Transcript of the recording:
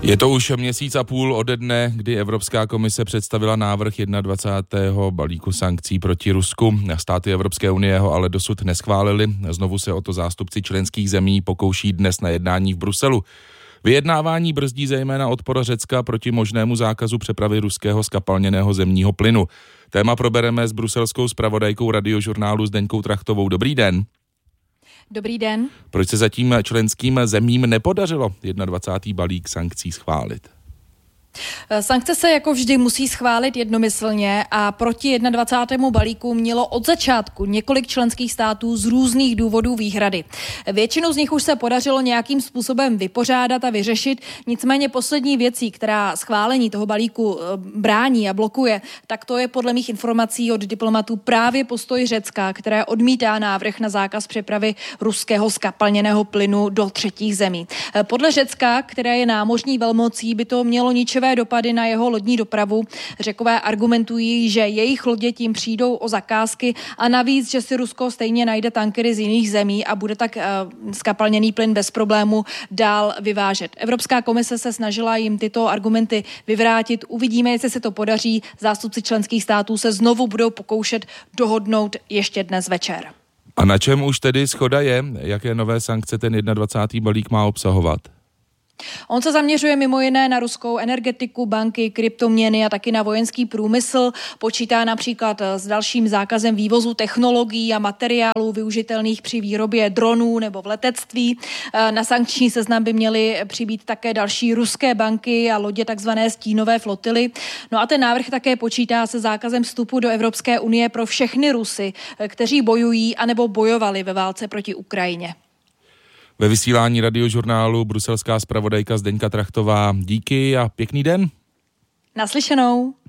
Je to už měsíc a půl ode dne, kdy Evropská komise představila návrh 21. balíku sankcí proti Rusku. Státy Evropské unie ho ale dosud neschválili. Znovu se o to zástupci členských zemí pokouší dnes na jednání v Bruselu. Vyjednávání brzdí zejména odpor Řecka proti možnému zákazu přepravy ruského zkapalněného zemního plynu. Téma probereme s bruselskou zpravodajkou Radiožurnálu Zdeňkou Trachtovou. Dobrý den. Dobrý den. Proč se zatím členským zemím nepodařilo 21. balík sankcí schválit? Sankce se jako vždy musí schválit jednomyslně a proti 21. balíku mělo od začátku několik členských států z různých důvodů výhrady. Většinu z nich už se podařilo nějakým způsobem vypořádat a vyřešit, nicméně poslední věcí, která schválení toho balíku brání a blokuje, tak to je podle mých informací od diplomatů právě postoj Řecka, které odmítá návrh na zákaz přepravy ruského zkapalněného plynu do třetích zemí. Podle Řecka, které je námořní velmocí, by to mělo ničivé dopady na jeho lodní dopravu. Řekové argumentují, že jejich lodě tím přijdou o zakázky a navíc, že si Rusko stejně najde tankery z jiných zemí a bude tak zkapalněný plyn bez problému dál vyvážet. Evropská komise se snažila jim tyto argumenty vyvrátit. Uvidíme, jestli se to podaří. Zástupci členských států se znovu budou pokoušet dohodnout ještě dnes večer. A na čem už tedy shoda je? Jaké nové sankce ten 21. balík má obsahovat? On se zaměřuje mimo jiné na ruskou energetiku, banky, kryptoměny a taky na vojenský průmysl. Počítá například s dalším zákazem vývozu technologií a materiálů využitelných při výrobě dronů nebo v letectví. Na sankční seznam by měly přibýt také další ruské banky a lodě takzvané stínové flotily. No a ten návrh také počítá se zákazem vstupu do Evropské unie pro všechny Rusy, kteří bojují anebo bojovali ve válce proti Ukrajině. Ve vysílání Radiožurnálu bruselská zpravodajka Zdeňka Trachtová. Díky a pěkný den. Naslyšenou.